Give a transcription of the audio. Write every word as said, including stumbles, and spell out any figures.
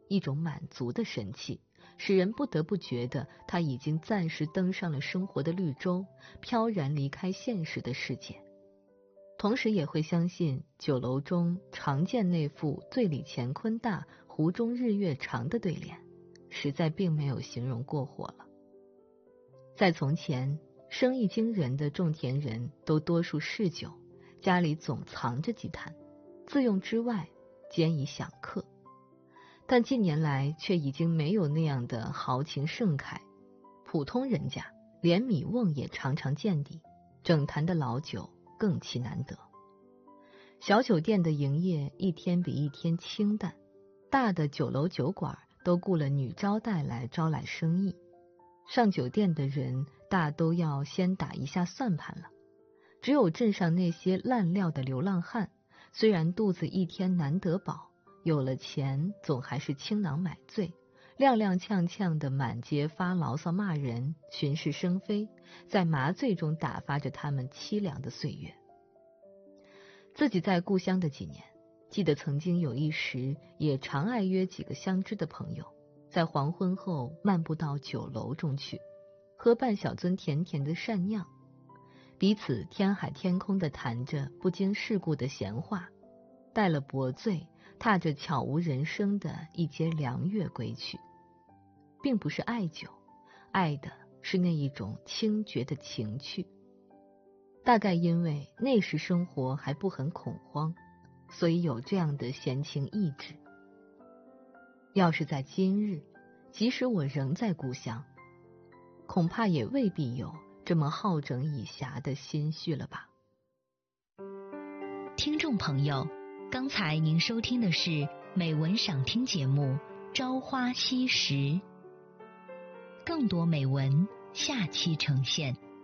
一种满足的神气，使人不得不觉得他已经暂时登上了生活的绿洲，飘然离开现实的世界。同时也会相信酒楼中常见那副醉里乾坤大，壶中日月长的对联，实在并没有形容过火了。在从前，生意惊人的种田人都多数嗜酒，家里总藏着几坛，自用之外兼以享客。但近年来却已经没有那样的豪情盛慨，普通人家连米瓮也常常见底，整坛的老酒更其难得。小酒店的营业一天比一天清淡，大的酒楼酒馆都雇了女招待来招揽生意。上酒店的人大都要先打一下算盘了，只有镇上那些烂料的流浪汉，虽然肚子一天难得饱，有了钱总还是倾囊买醉，踉踉跄跄的满街发牢骚骂人，巡视生非，在麻醉中打发着他们凄凉的岁月。自己在故乡的几年，记得曾经有一时也常爱约几个相知的朋友，在黄昏后漫步到酒楼中去，喝半小樽甜甜的善酿，彼此天海天空的谈着不经世故的闲话，带了薄醉，踏着悄无人声的一街凉月归去。并不是爱酒，爱的是那一种清绝的情趣。大概因为那时生活还不很恐慌，所以有这样的闲情逸致。要是在今日，即使我仍在故乡，恐怕也未必有这么好整以暇的心绪了吧。 听众朋友，刚才您收听的是美文赏听节目《朝花夕拾》，更多美文下期呈现。